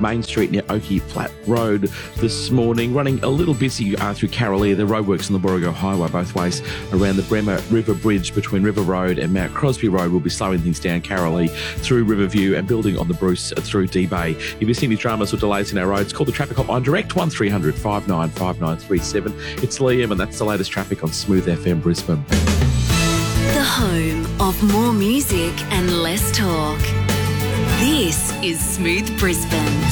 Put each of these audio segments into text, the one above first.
Main Street near Oakey Flat Road this morning. Running a little busy through Carolier. The roadworks on the Warrego Highway both ways around the Bremer River Bridge between River Road and Mount Crosby Road will be slowing things down Carolier through Riverview and building on the Bruce through D-Bay. If you're seeing any dramas or delays in our roads, call the traffic hotline direct 1300 595937. It's Liam and that's the latest traffic on Smooth FM Brisbane. The home of more music and less talk. This is Smooth Brisbane.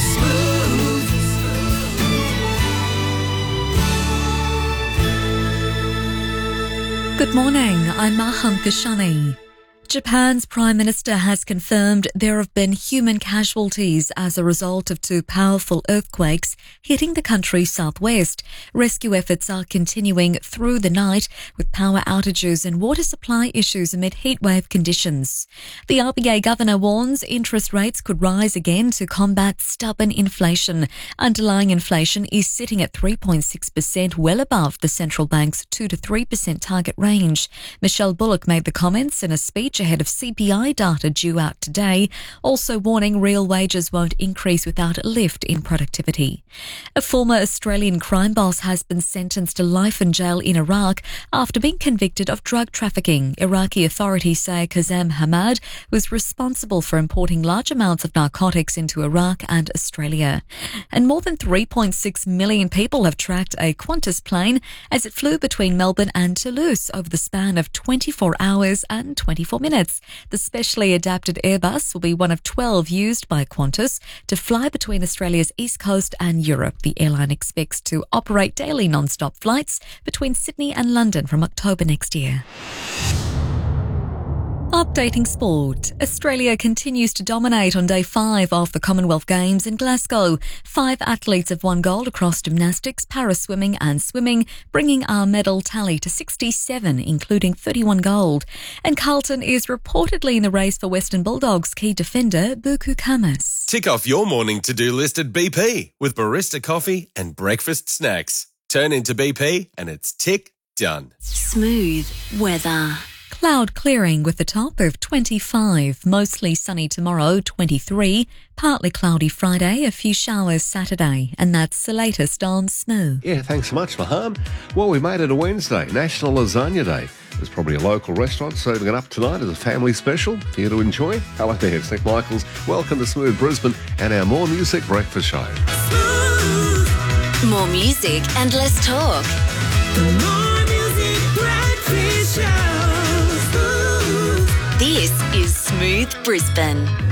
Good morning, I'm Maham Kashani. Japan's Prime Minister has confirmed there have been human casualties as a result of two powerful earthquakes hitting the country's southwest. Rescue efforts are continuing through the night with power outages and water supply issues amid heatwave conditions. The RBA governor warns interest rates could rise again to combat stubborn inflation. Underlying inflation is sitting at 3.6%, well above the central bank's 2 to 3% target range. Michelle Bullock made the comments in a speech ahead of CPI data due out today, also warning real wages won't increase without a lift in productivity. A former Australian crime boss has been sentenced to life in jail in Iraq after being convicted of drug trafficking. Iraqi authorities say Kazem Hamad was responsible for importing large amounts of narcotics into Iraq and Australia. And more than 3.6 million people have tracked a Qantas plane as it flew between Melbourne and Toulouse over the span of 24 hours and 24 minutes. The specially adapted Airbus will be one of 12 used by Qantas to fly between Australia's east coast and Europe. The airline expects to operate daily non-stop flights between Sydney and London from October next year. Updating sport. Australia continues to dominate on day 5 of the Commonwealth Games in Glasgow. 5 athletes have won gold across gymnastics, para-swimming and swimming, bringing our medal tally to 67, including 31 gold. And Carlton is reportedly in the race for Western Bulldogs key defender Buku Kamas. Tick off your morning to-do list at BP with barista coffee and breakfast snacks. Turn into BP and it's tick done. Smooth weather. Cloud clearing with a top of 25, mostly sunny tomorrow, 23, partly cloudy Friday, a few showers Saturday, and that's the latest on Smooth. Yeah, thanks so much, Maham. Well, we made it a Wednesday, National Lasagna Day. There's probably a local restaurant serving it up tonight as a family special for you to enjoy. Hello there, it's Nick Michaels. Welcome to Smooth Brisbane and our More Music Breakfast Show. More music and less talk. More Music Breakfast Show. This is Smooth Brisbane.